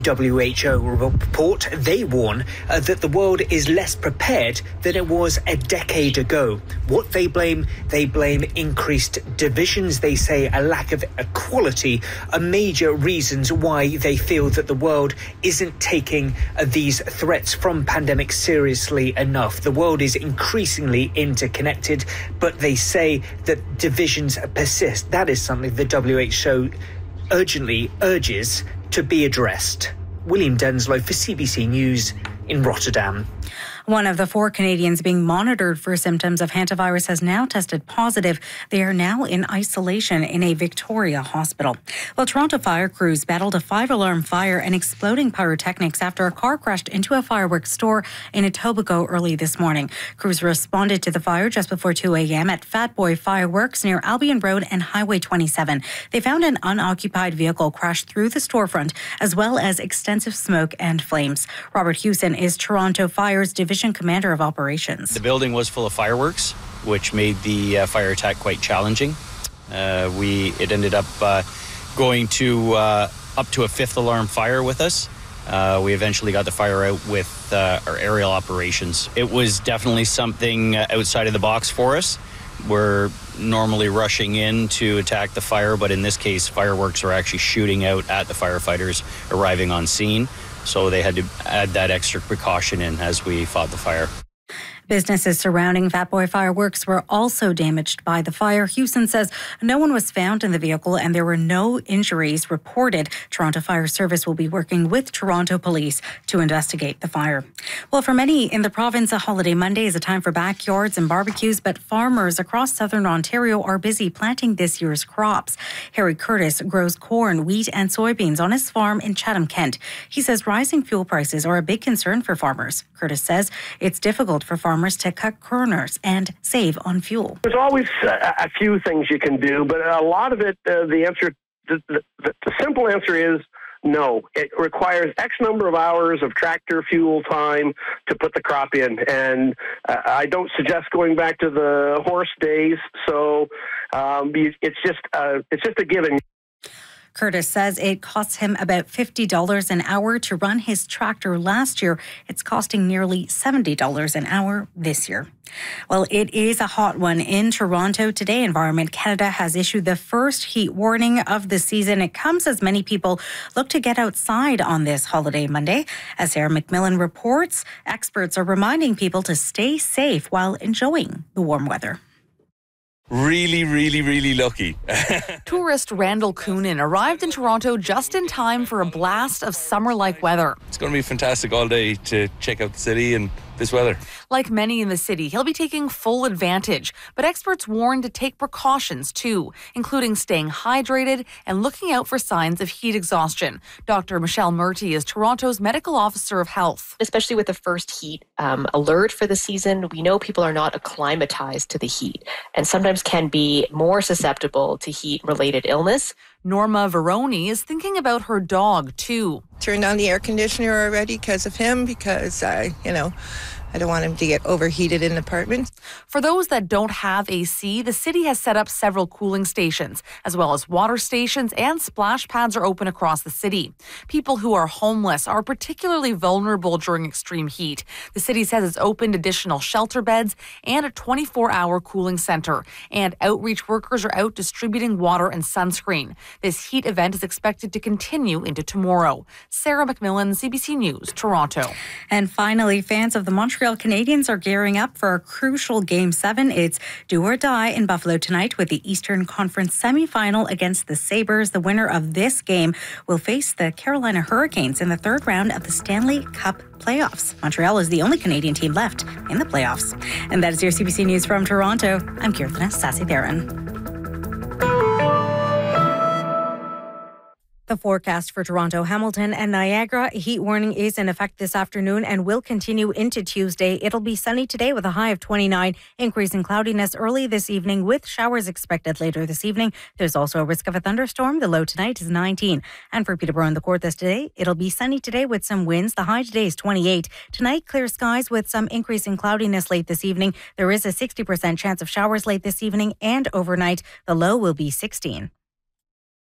WHO report, they warn that the world is less prepared than it was a decade ago. What they blame increased divisions. They say a lack of equality are major reasons why they feel that the world isn't taking these threats from pandemics seriously enough. The world is increasingly interconnected, but they say that divisions persist. That is something the WHO urgently urges to be addressed. William Denslow for CBC News in Rotterdam. One of the 4 Canadians being monitored for symptoms of hantavirus has now tested positive. They are now in isolation in a Victoria hospital. Well, Toronto fire crews battled a 5-alarm fire and exploding pyrotechnics after a car crashed into a fireworks store in Etobicoke early this morning. Crews responded to the fire just before 2 a.m. at Fat Boy Fireworks near Albion Road and Highway 27. They found an unoccupied vehicle crashed through the storefront, as well as extensive smoke and flames. Robert Hewson is Toronto Fire's Division Commander of Operations. The building was full of fireworks, which made the fire attack quite challenging. It ended up going to up to a 5th alarm fire with us. We eventually got the fire out with our aerial operations. It was definitely something outside of the box for us. We're normally rushing in to attack the fire, but in this case, fireworks are actually shooting out at the firefighters arriving on scene. So they had to add that extra precaution in as we fought the fire. Businesses surrounding Fat Boy Fireworks were also damaged by the fire. Hewson says no one was found in the vehicle and there were no injuries reported. Toronto Fire Service will be working with Toronto Police to investigate the fire. Well, for many in the province, a holiday Monday is a time for backyards and barbecues, but farmers across southern Ontario are busy planting this year's crops. Harry Curtis grows corn, wheat and soybeans on his farm in Chatham, Kent. He says rising fuel prices are a big concern for farmers. Curtis says it's difficult for farmers to cut corners and save on fuel. There's always a few things you can do, but a lot of it, the simple answer is no. It requires X number of hours of tractor fuel time to put the crop in, and I don't suggest going back to the horse days. So it's just a given. Curtis says it costs him about $50 an hour to run his tractor last year. It's costing nearly $70 an hour this year. Well, it is a hot one in Toronto today. Environment Canada has issued the first heat warning of the season. It comes as many people look to get outside on this holiday Monday. As Sarah McMillan reports, experts are reminding people to stay safe while enjoying the warm weather. Really lucky. Tourist Randall Coonan arrived in Toronto just in time for a blast of summer-like weather. It's going to be fantastic all day to check out the city and this weather. Like many in the city, he'll be taking full advantage, but experts warn to take precautions too, including staying hydrated and looking out for signs of heat exhaustion. Dr. Michelle Murty is Toronto's Medical Officer of Health. Especially with the first heat alert for the season, we know people are not acclimatized to the heat and sometimes can be more susceptible to heat-related illness. Norma Veroni is thinking about her dog, too. Turned on the air conditioner already because of him, because I don't want him to get overheated in the apartment. For those that don't have AC, the city has set up several cooling stations, as well as water stations, and splash pads are open across the city. People who are homeless are particularly vulnerable during extreme heat. The city says it's opened additional shelter beds and a 24-hour cooling center, and outreach workers are out distributing water and sunscreen. This heat event is expected to continue into tomorrow. Sarah McMillan, CBC News, Toronto. And finally, fans of the Montreal Canadiens are gearing up for a crucial Game 7. It's do or die in Buffalo tonight with the Eastern Conference semifinal against the Sabres. The winner of this game will face the Carolina Hurricanes in the third round of the Stanley Cup playoffs. Montreal is the only Canadian team left in the playoffs. And that is your CBC News from Toronto. I'm Kirthana Sasi-Theron. The forecast for Toronto, Hamilton and Niagara. A heat warning is in effect this afternoon and will continue into Tuesday. It'll be sunny today with a high of 29, increasing cloudiness early this evening with showers expected later this evening. There's also a risk of a thunderstorm. The low tonight is 19. And for Peterborough and the Kawarthas today, it'll be sunny today with some winds. The high today is 28. Tonight, clear skies with some increasing cloudiness late this evening. There is a 60% chance of showers late this evening and overnight. The low will be 16.